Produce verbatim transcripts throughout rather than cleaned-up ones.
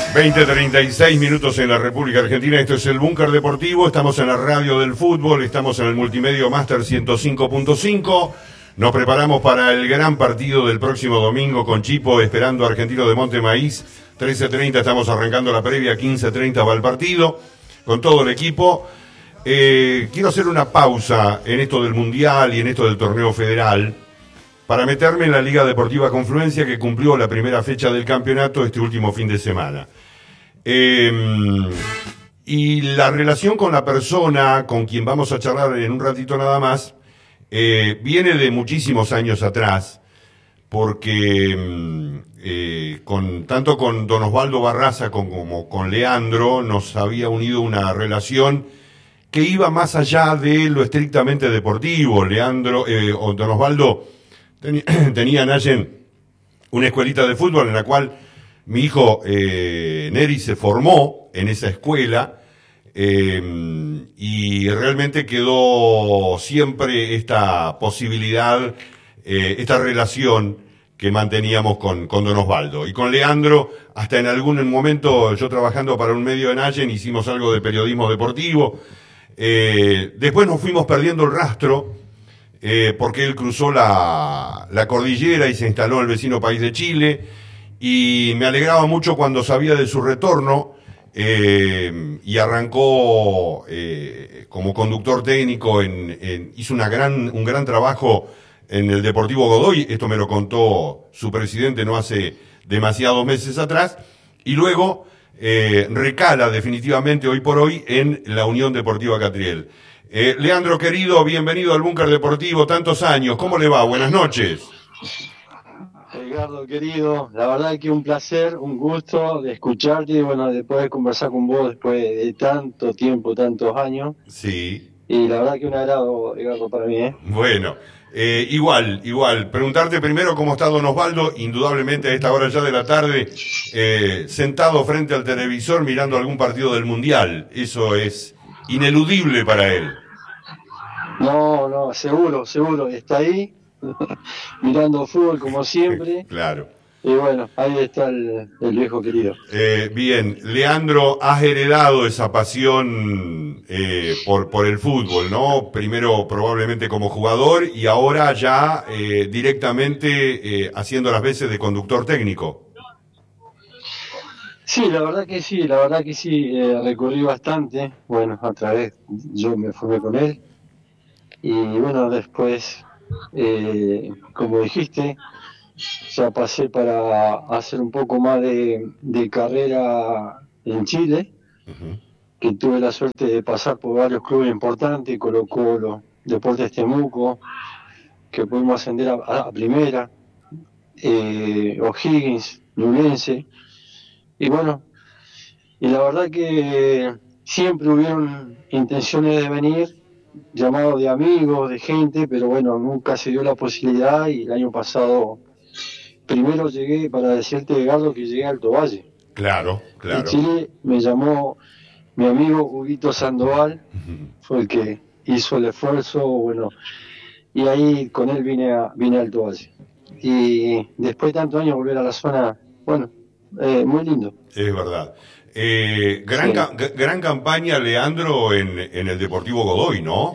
veinte treinta y seis minutos en la República Argentina. Esto es el Búnker Deportivo. Estamos en la radio del fútbol. Estamos en el Multimedio Master ciento cinco punto cinco. Nos preparamos para el gran partido del próximo domingo con Chipo esperando a Argentino de Monte Maíz. trece treinta estamos arrancando la previa. quince treinta va el partido con todo el equipo. Eh, quiero hacer una pausa en esto del Mundial y en esto del torneo federal para meterme en la Liga Deportiva Confluencia, que cumplió la primera fecha del campeonato este último fin de semana. Eh, y la relación con la persona con quien vamos a charlar en un ratito nada más, eh, viene de muchísimos años atrás, porque eh, con, tanto con Don Osvaldo Barraza con, como con Leandro nos había unido una relación que iba más allá de lo estrictamente deportivo. Leandro, eh, o Don Osvaldo tenía en Allen una escuelita de fútbol en la cual mi hijo eh, Neri se formó en esa escuela, eh, y realmente quedó siempre esta posibilidad, eh, esta relación que manteníamos con, con Don Osvaldo. Y con Leandro, hasta en algún momento, yo trabajando para un medio en Allen, hicimos algo de periodismo deportivo. Eh, después nos fuimos perdiendo el rastro, Eh, porque él cruzó la, la cordillera y se instaló en el vecino país de Chile, y me alegraba mucho cuando sabía de su retorno, eh, y arrancó eh, como conductor técnico, en, en, hizo una gran, un gran trabajo en el Deportivo Godoy. Esto me lo contó su presidente no hace demasiados meses atrás, y luego eh, recala definitivamente hoy por hoy en la Unión Deportiva Catriel. Eh, Leandro, querido, bienvenido al Búnker Deportivo, tantos años, ¿cómo le va? Buenas noches. Edgardo, querido, la verdad que un placer, un gusto de escucharte y bueno, de poder conversar con vos después de tanto tiempo, tantos años. Sí. Y la verdad que un agrado, Edgardo, para mí, ¿eh? Bueno, eh, igual, igual, preguntarte primero cómo está Don Osvaldo, indudablemente a esta hora ya de la tarde, eh, sentado frente al televisor mirando algún partido del Mundial. Eso es ineludible para él. No, no, seguro, seguro, está ahí, mirando fútbol como siempre. Claro. Y bueno, ahí está el, el viejo querido. Eh, bien, Leandro, has heredado esa pasión eh, por, por el fútbol, ¿no? Primero probablemente como jugador y ahora ya eh, directamente eh, haciendo las veces de conductor técnico. Sí, la verdad que sí, la verdad que sí, eh, recorrí bastante, bueno, a través, yo me formé con él, y bueno, después, eh, como dijiste, ya pasé para hacer un poco más de, de carrera en Chile, uh-huh. Que tuve la suerte de pasar por varios clubes importantes, Colo Colo, Deportes Temuco, que pudimos ascender a, a primera, eh, O'Higgins, Ñublense. Y bueno, y la verdad que siempre hubieron intenciones de venir, llamados de amigos, de gente, pero bueno, nunca se dio la posibilidad. Y el año pasado, primero llegué, para decirte, Edgardo, que llegué a Alto Valle. Claro, claro. De Chile me llamó mi amigo Huguito Sandoval, uh-huh. Fue el que hizo el esfuerzo, bueno, y ahí con él vine a, vine a Alto Valle. Y después de tantos años volver a la zona, bueno, Eh, muy lindo. Es verdad. Eh, gran, sí. ca- gran campaña, Leandro, en, en el Deportivo Godoy, ¿no?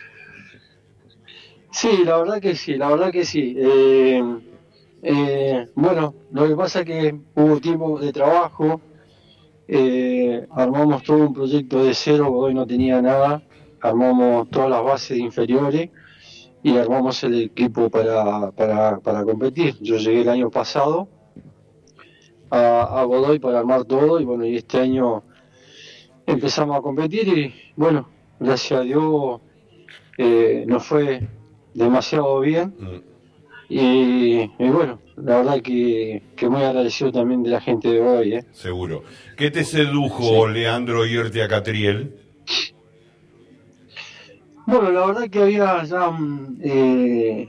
Sí, la verdad que sí, la verdad que sí. Eh, eh, bueno, lo que pasa es que hubo tiempo de trabajo, eh, armamos todo un proyecto de cero, Godoy no tenía nada, armamos todas las bases inferiores y armamos el equipo para, para, para competir. Yo llegué el año pasado A, a Godoy para armar todo y bueno, y este año empezamos a competir y bueno, gracias a Dios eh, nos fue demasiado bien. Mm. y, y bueno, la verdad que, que muy agradecido también de la gente de Godoy, ¿eh? Seguro. ¿Qué te sedujo, sí. Leandro, irte a Catriel? Bueno, la verdad que había ya eh,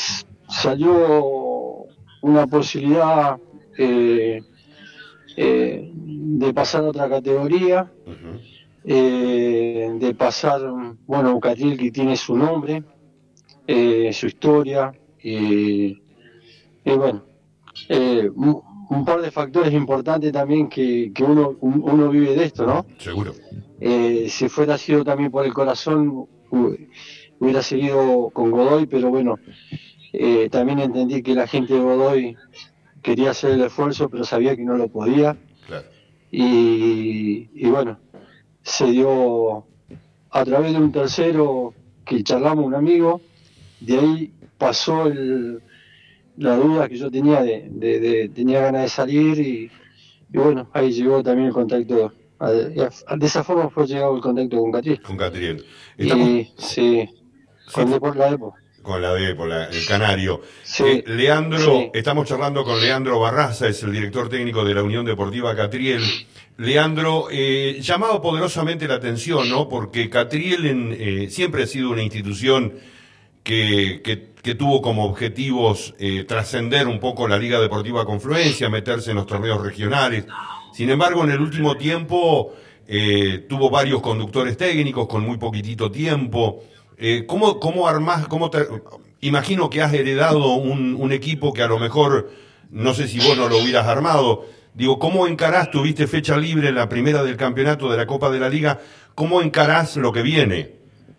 salió una posibilidad eh, Eh, de pasar a otra categoría, uh-huh. eh, de pasar, bueno, Catriel, que tiene su nombre, eh, su historia, y, y bueno, eh, un par de factores importantes también que, que uno, uno vive de esto, ¿no? Seguro. Eh, si fuera sido también por el corazón, hubiera seguido con Godoy, pero bueno, eh, también entendí que la gente de Godoy quería hacer el esfuerzo, pero sabía que no lo podía. Claro. Y, y bueno, se dio a través de un tercero que charlamos, un amigo, de ahí pasó el, la duda que yo tenía de, de, de tenía ganas de salir y, y bueno, ahí llegó también el contacto. De esa forma fue llegado el contacto con Catriel. Con Catriel. Estamos... Y sí, con sí. Depo, la Depo. Con la Depo, la, el Canario. Sí, eh, Leandro, sí. Estamos charlando con Leandro Barraza, es el director técnico de la Unión Deportiva Catriel. Leandro, eh, llamaba poderosamente la atención, ¿no? Porque Catriel en, eh, siempre ha sido una institución que, que, que tuvo como objetivos eh, trascender un poco la Liga Deportiva Confluencia, meterse en los torneos regionales. Sin embargo, en el último tiempo eh, tuvo varios conductores técnicos con muy poquitito tiempo. Eh, ¿Cómo, cómo armás, cómo te, imagino que has heredado un, un equipo que a lo mejor, no sé si vos no lo hubieras armado. Digo, ¿cómo encarás? Tuviste fecha libre en la primera del campeonato de la Copa de la Liga. ¿Cómo encarás lo que viene?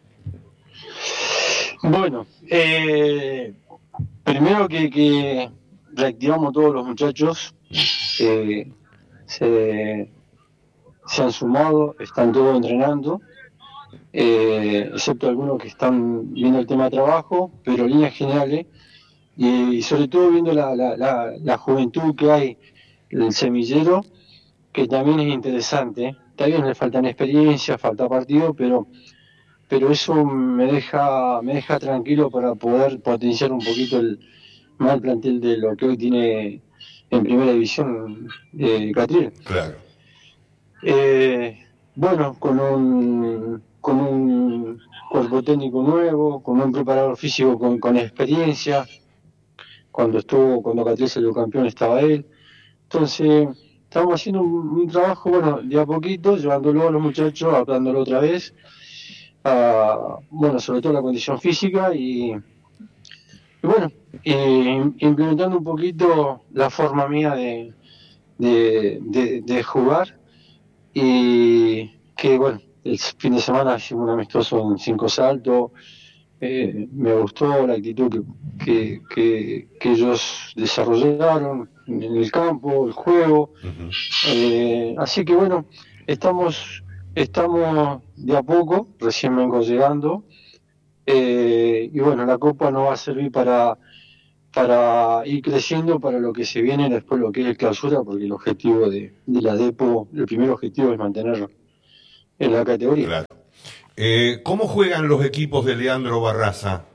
Bueno, eh, primero que, que reactivamos todos los muchachos. Eh, se, se han sumado, están todos entrenando. Eh, excepto algunos que están viendo el tema de trabajo, pero en líneas generales, y, y sobre todo viendo la, la, la, la juventud que hay, el semillero, que también es interesante. Está bien, le faltan experiencia, falta partido, pero pero eso me deja me deja tranquilo para poder potenciar un poquito el más el plantel de lo que hoy tiene en primera división eh, Catriel. Claro. Eh, bueno, con un con un cuerpo técnico nuevo, con un preparador físico con, con experiencia. Cuando estuvo, cuando Catriel salió campeón estaba él. Entonces, estamos haciendo un, un trabajo, bueno, de a poquito, llevándolo a los muchachos, adaptándolo otra vez, a, bueno, sobre todo la condición física y, y bueno, eh, implementando un poquito la forma mía de, de, de, de jugar y que, bueno, el fin de semana hicimos un amistoso en Cinco Saltos. Eh, me gustó la actitud que, que, que, que ellos desarrollaron en el campo, el juego. Uh-huh. Eh, así que bueno, estamos estamos de a poco, recién vengo llegando. Eh, y bueno, la Copa nos va a servir para, para ir creciendo para lo que se viene después, lo que es el clausura, porque el objetivo de, de la Depo, el primer objetivo es mantenerlo en la categoría. Claro. Eh, ¿Cómo juegan los equipos de Leandro Barraza?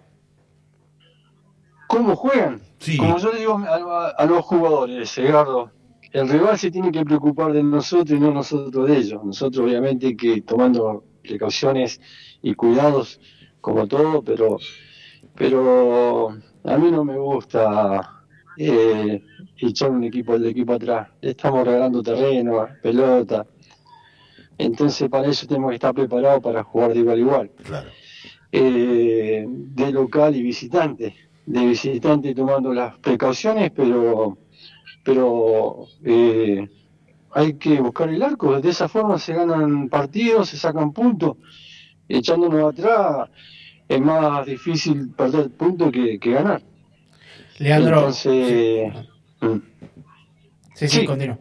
¿Cómo juegan? Sí. Como yo le digo a, a los jugadores, Edgardo, el rival se tiene que preocupar de nosotros y no nosotros de ellos. Nosotros obviamente que tomando precauciones y cuidados como todo, pero pero a mí no me gusta eh, echar un equipo del equipo atrás. Le estamos regalando terreno, pelota. Entonces para eso tenemos que estar preparados para jugar de igual a igual. Claro. Eh, de local y visitante. De visitante tomando las precauciones, pero pero eh, hay que buscar el arco. De esa forma se ganan partidos, se sacan puntos. Echándonos atrás es más difícil perder puntos que, que ganar. Leandro. Entonces, sí, mm. sí, sí, continúo.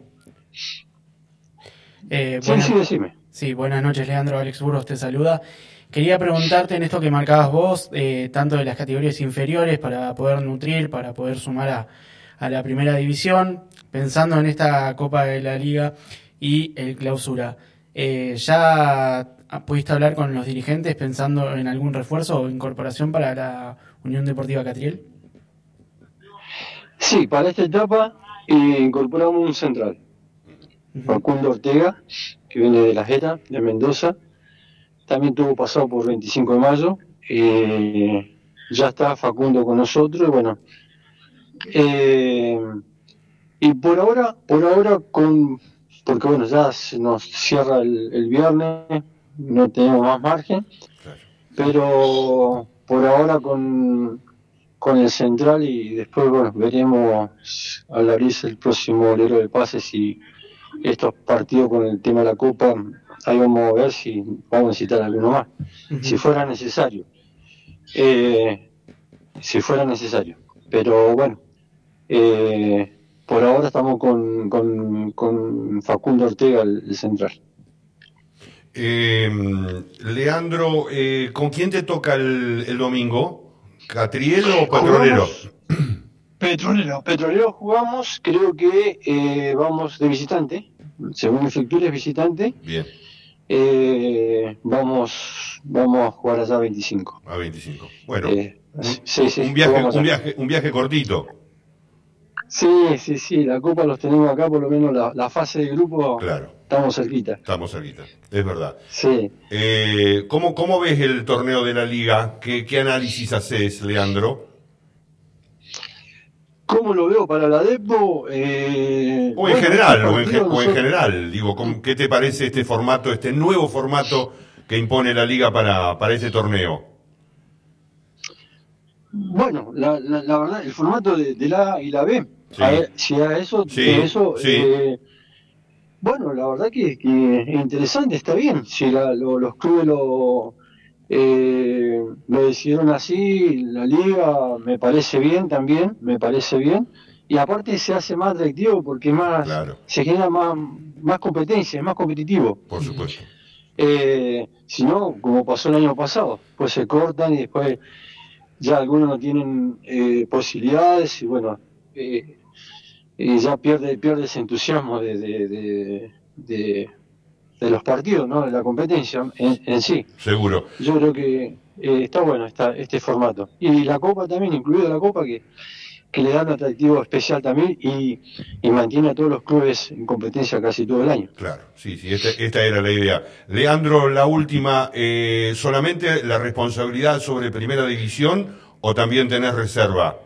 Eh, sí, buena, sí, decime. Sí, buenas noches, Leandro. Alex Burros te saluda. Quería preguntarte en esto que marcabas vos, eh, tanto de las categorías inferiores para poder nutrir, para poder sumar a, a la primera división, pensando en esta Copa de la Liga y el clausura. Eh, ¿Ya pudiste hablar con los dirigentes pensando en algún refuerzo o incorporación para la Unión Deportiva Catriel? Sí, para esta etapa eh, incorporamos un central. Facundo Ortega, que viene de La Jeta, de Mendoza, también tuvo pasado por veinticinco de mayo, eh, ya está Facundo con nosotros, y bueno, eh, y por ahora, por ahora con, porque bueno, ya se nos cierra el, el viernes, no tenemos más margen, pero por ahora con, con el central y después bueno, veremos al abrirse el próximo libro de pases si estos partidos con el tema de la Copa, ahí vamos a ver si vamos a necesitar alguno más, uh-huh. si fuera necesario. Eh, si fuera necesario. Pero bueno, eh, por ahora estamos con, con, con Facundo Ortega, el, el central. Eh, Leandro, eh, ¿con quién te toca el, el domingo? ¿Catriel o Petrolero? Jugamos, petrolero. Petrolero jugamos, creo que eh, vamos de visitante. Según mi factura es visitante. Bien. Eh, vamos, vamos a jugar allá a veinticinco. A veinticinco. Bueno, eh, un, sí, sí, un, viaje, un, viaje, un viaje cortito. Sí, sí, sí, la Copa los tenemos acá, por lo menos la, la fase de grupo, claro. Estamos cerquita. Estamos cerquita, es verdad. Sí. Eh, ¿cómo, ¿Cómo ves el torneo de la Liga? ¿Qué, qué análisis haces, Leandro? ¿Cómo lo veo para la Depo? Eh, o en bueno, general, o en, nosotros... o en general, digo, ¿qué te parece este formato, este nuevo formato que impone la Liga para, para este torneo? Bueno, la, la, la verdad, el formato de, de la A y la B, sí. a ver, si a eso, sí, eso sí. Eh, bueno, la verdad que, que es interesante, está bien, si la, lo, los clubes lo, eh, lo decidieron así, la Liga me parece bien también, me parece bien, y aparte se hace más atractivo porque más claro. se genera más, más competencia, es más competitivo. Por supuesto. Eh, si no, como pasó el año pasado, pues se cortan y después ya algunos no tienen eh, posibilidades y bueno, eh, y ya pierde pierde ese entusiasmo de de, de, de, de los partidos, ¿no? De la competencia en, en sí. Seguro. Yo creo que eh, está bueno está, este formato. Y la Copa también, incluida la Copa, que, que le da un atractivo especial también y, y mantiene a todos los clubes en competencia casi todo el año. Claro, sí, sí, esta, esta era la idea. Leandro, la última, eh, ¿solamente la responsabilidad sobre Primera División o también tenés reserva?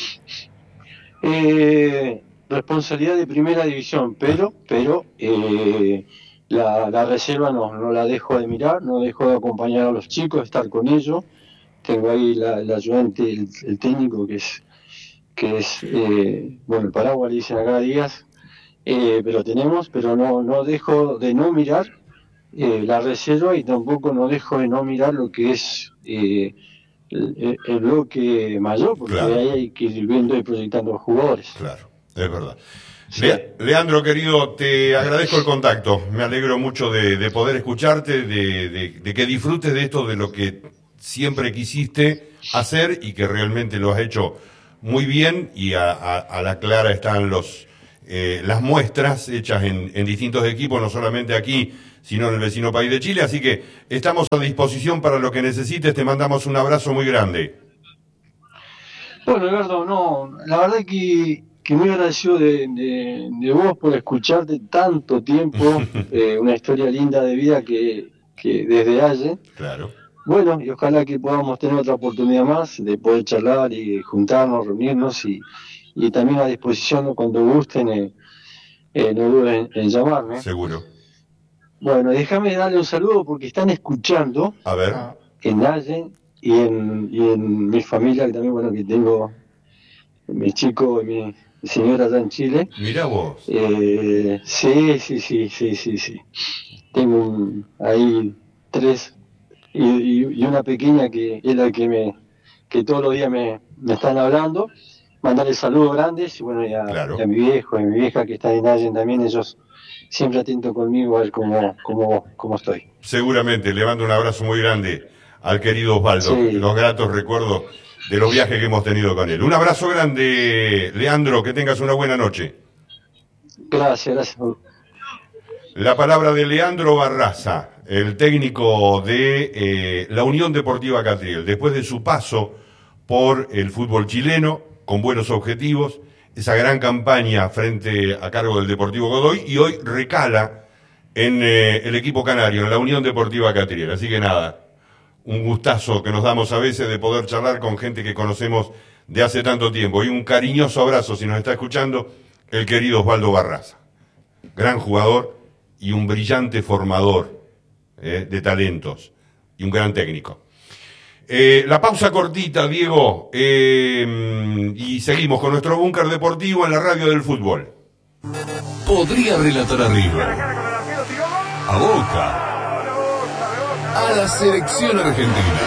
Eh... responsabilidad de Primera División, pero pero eh, la, la reserva no, no la dejo de mirar, no dejo de acompañar a los chicos, estar con ellos. Tengo ahí la, el ayudante, el, el técnico que es que es eh, bueno, el paraguas le dicen acá Díaz, eh, pero tenemos, pero no no dejo de no mirar eh, la reserva y tampoco no dejo de no mirar lo que es eh, el, el bloque mayor, porque claro. ahí hay que ir viendo y proyectando los jugadores. Claro. Es verdad. Sí. Le, Leandro, querido, te agradezco el contacto. Me alegro mucho de, de poder escucharte, de, de, de que disfrutes de esto, de lo que siempre quisiste hacer y que realmente lo has hecho muy bien y a, a, a la clara están los eh, las muestras hechas en, en distintos equipos, no solamente aquí, sino en el vecino país de Chile. Así que estamos a disposición para lo que necesites. Te mandamos un abrazo muy grande. Bueno, Eduardo, no, la verdad que... que muy agradecido de, de, de vos por escucharte tanto tiempo, eh, una historia linda de vida que, que desde ayer. Claro. Bueno, y ojalá que podamos tener otra oportunidad más de poder charlar y juntarnos, reunirnos y, y también a disposición cuando gusten, eh, eh, no duden en, en llamarme. Seguro. Bueno, déjame darle un saludo porque están escuchando. A ver. En Allen y en, y en mi familia, que también, bueno, que tengo mi chico y mi señora allá en Chile. Mira vos. Eh, sí, sí, sí, sí, sí, sí. Tengo un, ahí tres y, y, y una pequeña que es la que me que todos los días me, me están hablando. Mandarle saludos grandes y bueno, y a, claro. y a mi viejo y mi vieja que están en Allen también, ellos siempre atentos conmigo a ver cómo, cómo, cómo estoy. Seguramente, le mando un abrazo muy grande al querido Osvaldo, sí. Los gratos recuerdos de los viajes que hemos tenido con él. Un abrazo grande, Leandro, que tengas una buena noche. Gracias, gracias. La palabra de Leandro Barraza, el técnico de eh, la Unión Deportiva Catriel, después de su paso por el fútbol chileno, con buenos objetivos, esa gran campaña frente a cargo del Deportivo Godoy, y hoy recala en eh, el equipo canario, en la Unión Deportiva Catriel. Así que nada, un gustazo que nos damos a veces de poder charlar con gente que conocemos de hace tanto tiempo. Y un cariñoso abrazo, si nos está escuchando, el querido Osvaldo Barraza. Gran jugador y un brillante formador eh, de talentos y un gran técnico. Eh, la pausa cortita, Diego, eh, y seguimos con nuestro búnker deportivo en la radio del fútbol. Podría relatar a River, a Boca, a la selección argentina,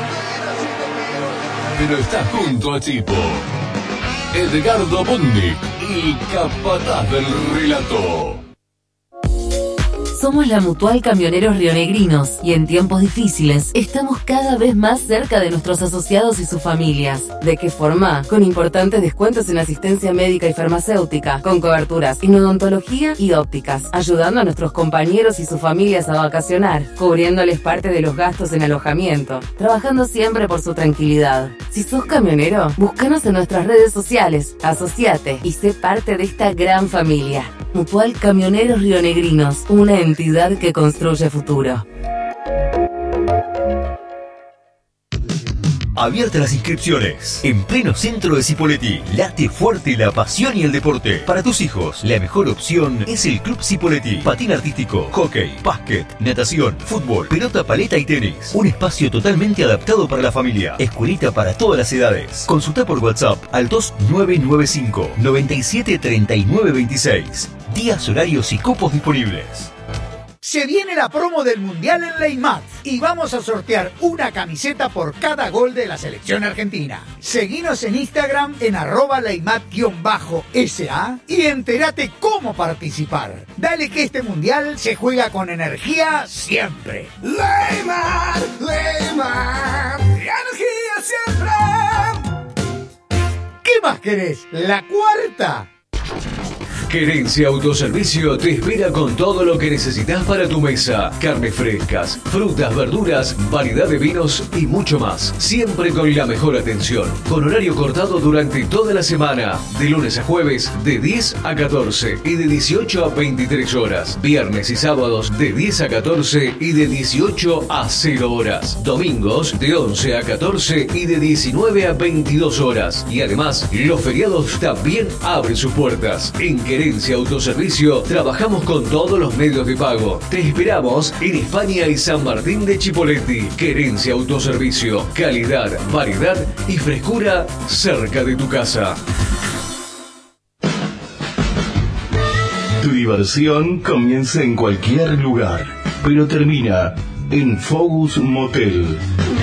pero está junto a Chipo, Edgardo Bundy, el capataz del relato. Somos la Mutual Camioneros Rionegrinos y en tiempos difíciles estamos cada vez más cerca de nuestros asociados y sus familias. ¿De qué forma? Con importantes descuentos en asistencia médica y farmacéutica, con coberturas en odontología y ópticas, ayudando a nuestros compañeros y sus familias a vacacionar, cubriéndoles parte de los gastos en alojamiento, trabajando siempre por su tranquilidad. Si sos camionero, búscanos en nuestras redes sociales, asociate y sé parte de esta gran familia. Mutual Camioneros Rionegrinos, una entidad que construye futuro. Abiertas las inscripciones. En pleno centro de Cipolletti. Late fuerte la pasión y el deporte. Para tus hijos, la mejor opción es el Club Cipolletti. Patín artístico, hockey, básquet, natación, fútbol, pelota, paleta y tenis. Un espacio totalmente adaptado para la familia. Escuelita para todas las edades. Consulta por WhatsApp al dos nueve nueve cinco, nueve siete tres nueve dos seis. Días, horarios y cupos disponibles. Se viene la promo del Mundial en Leimat y vamos a sortear una camiseta por cada gol de la selección argentina. Seguinos en Instagram en arroba Leimat-sa y entérate cómo participar. Dale que este Mundial se juega con energía siempre. Leimat, Leimat, energía siempre. ¿Qué más querés? ¿La cuarta? Querencia Autoservicio te espera con todo lo que necesitas para tu mesa. Carnes frescas, frutas, verduras, variedad de vinos y mucho más. Siempre con la mejor atención. Con horario cortado durante toda la semana. De lunes a jueves de diez a catorce y de dieciocho a veintitrés horas. Viernes y sábados de diez a catorce y de dieciocho a cero horas. Domingos de once a catorce y de diecinueve a veintidós horas. Y además, los feriados también abren sus puertas. En Querencia Autoservicio trabajamos con todos los medios de pago. Te esperamos en España y San Martín de Chipolletti. Querencia Autoservicio. Calidad, variedad y frescura cerca de tu casa. Tu diversión comienza en cualquier lugar, pero termina en Focus Motel.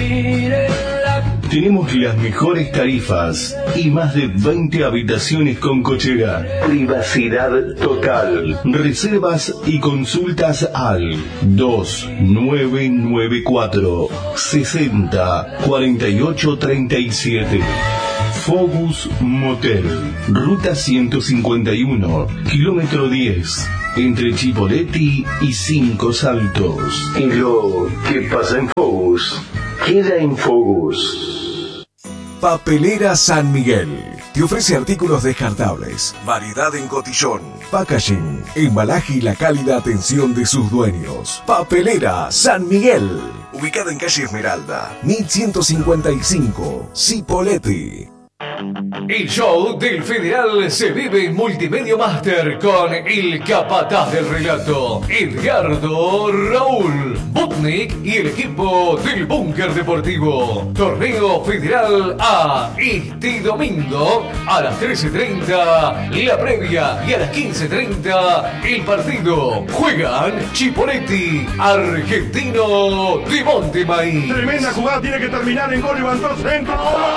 Tenemos las mejores tarifas y más de veinte habitaciones con cochera. Privacidad total. Reservas y consultas al dos nueve nueve cuatro, sesenta, cuarenta y ocho treinta y siete. Focus Motel, ruta ciento cincuenta y uno, kilómetro diez, entre Chipolletti y Cinco Saltos. Y lo que pasa en Focus, queda en Focus. Papelera San Miguel. Te ofrece artículos descartables, variedad en cotillón, packaging, embalaje y la cálida atención de sus dueños. Papelera San Miguel. Ubicada en calle Esmeralda, mil ciento cincuenta y cinco, Cipolletti. El show del Federal se vive en Multimedia Master con el capataz del relato, Edgardo Raúl Butnik y el equipo del Búnker Deportivo. Torneo Federal A este domingo a las trece treinta, la previa, y a las quince treinta el partido. Juegan Chipolletti, Argentino de Montemaíz. Tremenda jugada, tiene que terminar en gol, levantó centro.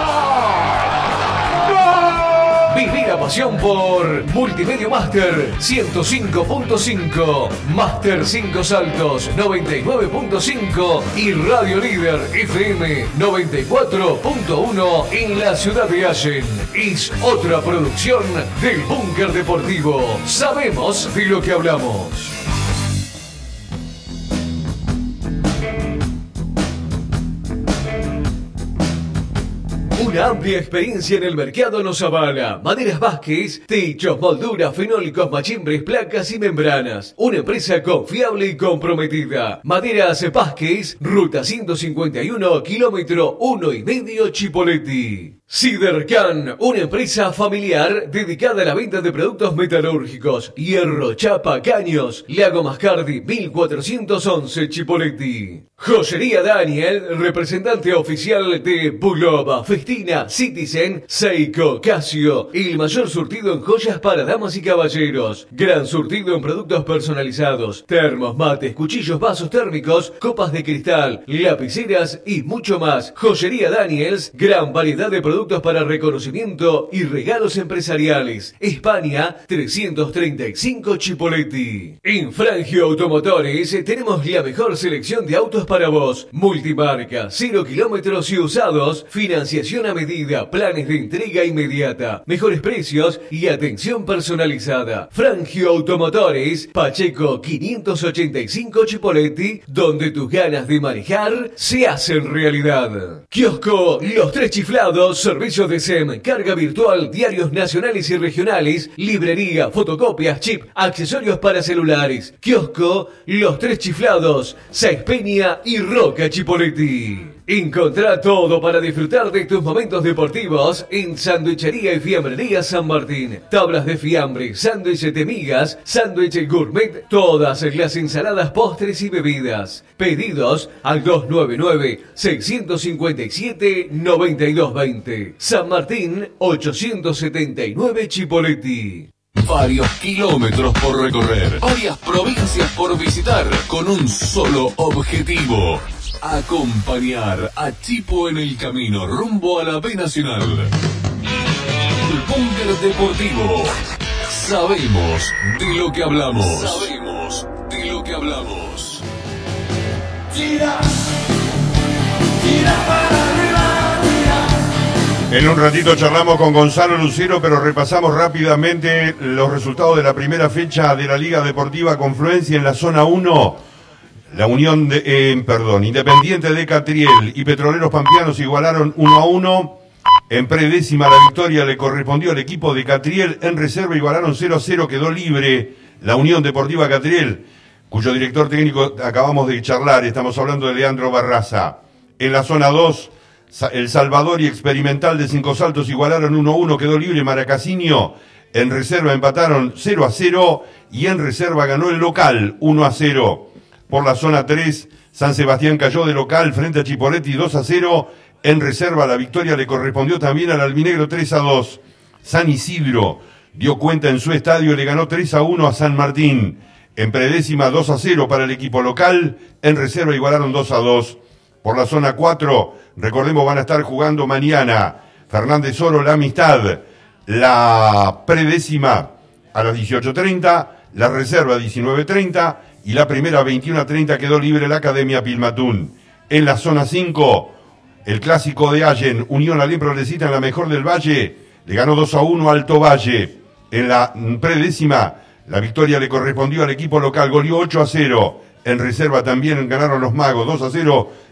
Viví la pasión por Multimedia Master ciento cinco punto cinco, Master cinco Saltos noventa y nueve punto cinco y Radio Líder F M noventa y cuatro punto uno en la ciudad de Allen. Es otra producción del Búnker Deportivo. Sabemos de lo que hablamos. Una amplia experiencia en el mercado nos avala. Maderas Vázquez, techos, molduras, fenólicos, machimbres, placas y membranas. Una empresa confiable y comprometida. Maderas Vázquez, ruta ciento cincuenta y uno, kilómetro uno y medio, Chipolletti. Sidercan, una empresa familiar dedicada a la venta de productos metalúrgicos, hierro, chapa, caños, Lago Mascardi mil cuatrocientos once Chipoleti. Joyería Daniel, representante oficial de Bulova, Festina, Citizen, Seiko, Casio, el mayor surtido en joyas para damas y caballeros, gran surtido en productos personalizados, termos, mates, cuchillos, vasos térmicos, copas de cristal, lapiceras y mucho más. Joyería Daniels, gran variedad de productos para reconocimiento y regalos empresariales. España trescientos treinta y cinco Chipoleti. En Frangio Automotores tenemos la mejor selección de autos para vos. Multimarca, cero kilómetros y usados, financiación a medida, planes de entrega inmediata, mejores precios y atención personalizada. Frangio Automotores, Pacheco quinientos ochenta y cinco Chipoleti, donde tus ganas de manejar se hacen realidad. Kiosco Los Tres Chiflados, servicios de S E M, carga virtual, diarios nacionales y regionales, librería, fotocopias, chip, accesorios para celulares. Kiosco Los Tres Chiflados, Sáenz Peña y Roca Chipoleti. Encontrá todo para disfrutar de tus momentos deportivos en Sanduichería y Fiambrería San Martín. Tablas de fiambre, sándwiches de migas, sándwiches gourmet, todas las ensaladas, postres y bebidas. Pedidos al dos nueve nueve, seis cinco siete, nueve dos dos cero. San Martín ochocientos setenta y nueve Chipoleti. Varios kilómetros por recorrer, varias provincias por visitar, con un solo objetivo: acompañar a Chipo en el camino rumbo a la B Nacional. El Búnker Deportivo. Sabemos de lo que hablamos. Sabemos de lo que hablamos. Tira, tira para arriba, tira. En un ratito charlamos con Gonzalo Lucero, pero repasamos rápidamente los resultados de la primera fecha de la Liga Deportiva Confluencia en la zona uno. La Unión de, eh, perdón, Independiente de Catriel y Petroleros Pampeanos igualaron uno a uno. En predécima la victoria le correspondió al equipo de Catriel. En reserva igualaron cero a cero, quedó libre la Unión Deportiva Catriel, cuyo director técnico acabamos de charlar. Estamos hablando de Leandro Barraza. En la zona dos, El Salvador y Experimental de Cinco Saltos igualaron uno a uno, quedó libre Maracasinho. En reserva empataron cero a cero y en reserva ganó el local uno a cero. Por la zona tres, San Sebastián cayó de local frente a Chipoleti dos a cero. En reserva la victoria le correspondió también al albinegro tres a dos. San Isidro dio cuenta en su estadio y le ganó tres a uno a San Martín. En predécima dos a cero para el equipo local. En reserva igualaron dos a dos. Por la zona cuatro, recordemos, van a estar jugando mañana Fernández Oro, La Amistad, la predécima a las dieciocho treinta, la reserva diecinueve treinta y la primera veintiuno treinta. Quedó libre la Academia Pilmatún. En la zona cinco, el clásico de Allen, Unión Alén Progresista en la mejor del Valle, le ganó dos a uno Alto Valle. En la predécima, la victoria le correspondió al equipo local, goleó ocho a cero. En reserva también ganaron los Magos dos a cero